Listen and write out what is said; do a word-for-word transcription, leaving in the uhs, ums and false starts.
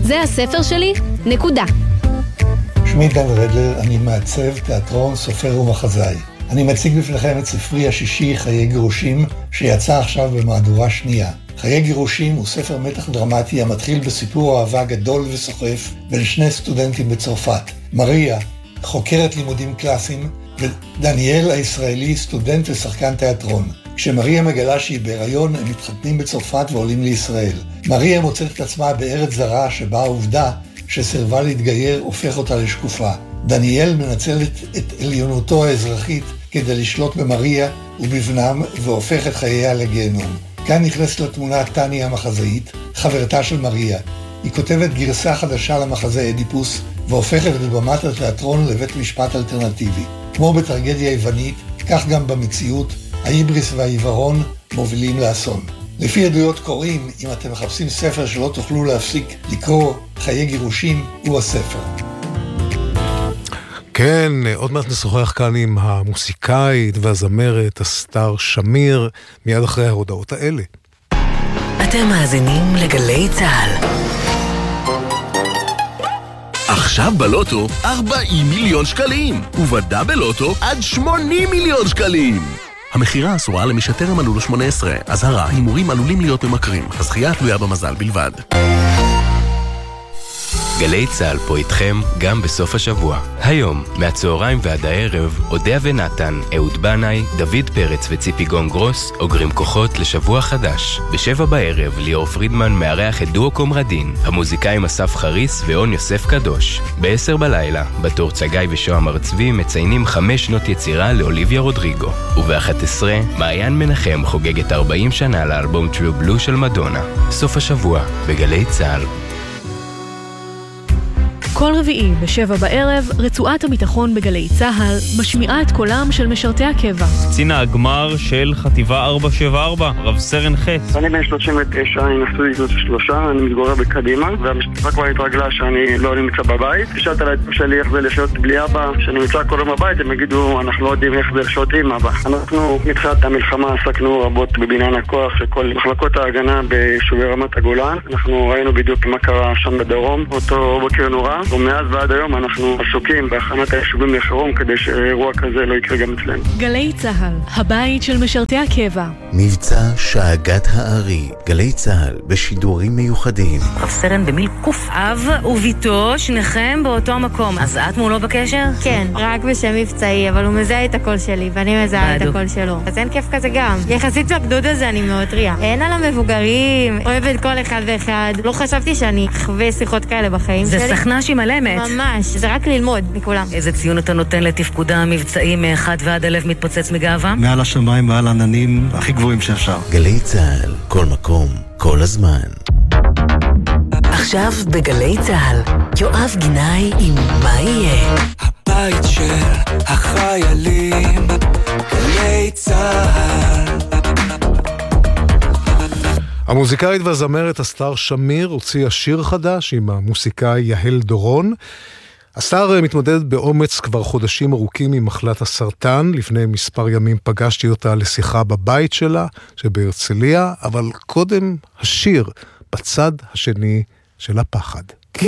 זה הספר שלי, נקודה. שמי דן רדלר, אני מעצב, תיאטרון, סופר ומחזאי. אני מציג בפניכם את ספרי השישי, חיי גירושים, שיצא עכשיו במהדורה שנייה. חיי גירושים הוא ספר מתח דרמטי המתחיל בסיפור אהבה גדול וסוחף בין שני סטודנטים בצרפת. מריה, חוקרת לימודים קלאסיים, ודניאל הישראלי, סטודנט ושחקן תיאטרון. כשמריה מגלה שהיא בהיריון, הם מתחתנים בצרפת ועולים לישראל. מריה מוצאת את עצמה בארץ זרה שבה העובדה שסירבה להתגייר הופך אותה לשקופה. דניאל מנצל את, את עליונותו האזרחית כדי לשלוט במריה ובבנם והופך את חייה לגיהנום. כאן נכנסת לתמונה טניה המחזאית, חברתה של מריה. היא כותבת גרסה חדשה למחזה אדיפוס והופכת את במת התיאטרון לבית משפט אלטרנטיבי. כמו בטרגדיה יוונית, כך גם במציאות, ההיבריס והעיוורון מובילים לאסון. לפי עדויות קוראים, אם אתם מחפשים ספר שלא תוכלו להפסיק לקרוא, חיי גירושים הוא הספר. כן, עוד מעט נשוחח כאן עם המוסיקאית והזמרת אסתר שמיר, מיד אחרי ההודעות האלה. אתם מאזינים לגלי צהל. עכשיו בלוטו ארבעים מיליון שקלים, ובדאבל לוטו עד שמונים מיליון שקלים. המחירה אסורה למי שטרם מלאו לו שמונה עשרה. אזהרה, הימורים עלולים להיות ממכרים. הזכייה תלויה במזל בלבד. גלי צהל פה איתכם גם בסוף השבוע. היום, מהצהריים ועד הערב, אודיה ונתן, אהוד בנאי, דוד פרץ וציפי גונגרוס אוגרים כוחות לשבוע חדש. בשבע בערב, ליאור פרידמן מארח את דואו קומרדין, המוזיקאים אסף חריס ואון יוסף קדוש. בעשר בלילה, בתור צגי ושוהם ארצבי מציינים חמש שנות יצירה לאוליביה רודריגו. ובאחת עשרה, מעיין מנחם חוגגת ארבעים שנה לאלבום True Blue של מדונה. סוף השבוע, בגלי צהל. כל רביעי בשבע בערב, רצועת הביטחון בגלי צהל משמיעה את קולם של משרתי הקבע. קצין הגמר של חטיבה ארבע שבע ארבע, רב סרן חץ. אני בן שלושים ותשע, אני נשוי זאת שלושה, אני מתגורר בקדימה, והמשפחה כבר התרגלה שאני לא נמצא בבית. כשאתה לדעים שלי איך זה לחיות בלי אבא, שאני נמצא כל יום בבית, הם יגידו, אנחנו לא יודעים איך זה לחיות עם אבא. אנחנו מתחילת המלחמה עסקנו רבות בבניין הכוח של כל מחלקות ההגנה ביישובי רמת הגולן. אנחנו ראינו בדיוק מה קרה שם בדרום, אותו בוקר נורא. ומאז ועד היום אנחנו עסוקים בהכנת היישובים לחירום כדי שאירוע כזה לא יקרה גם אצלנו. גלי צהל, הבית של משרתי הקבע. מבצע שאגת הארי, גלי צהל בשידורים מיוחדים. רב סרן במיל קוף אב וביתו, שניכם באותו מקום. אז את מולו בקשר? כן, רק בשם מבצעי, אבל הוא מזהה את הקול שלי ואני מזהה את הקול שלו. אז אין כיף כזה גם. יחסית לגדוד הזה אני מאוד טריה. אין על המבוגרים, אוהבת כל אחד ואחד. לא חשבתי שאני אחווה שיחות כאלה בחיים שלי. זה סכנש עם הלמת. ממש, זה רק ללמוד מכולם. איזה ציון אתה נותן לתפקודה המבצעי מאחד ועד הלב מתפוצץ מגאווה? מעל השמיים, מעל העננים, הכי גבוהים שאפשר. גלי צהל, כל מקום, כל הזמן. עכשיו בגלי צהל, יואב גינאי עם מה יהיה. הבית של החיילים, גלי צהל. המוזיקאית והזמרת אסתר שמיר הוציאה שיר חדש עם המוסיקאי יהל דורון. אסתר מתמודדת באומץ כבר חודשים ארוכים עם מחלת הסרטן. לפני מספר ימים פגשתי אותה לשיחה בבית שלה שבהרצליה, אבל קודם השיר בצד השני של הפחד.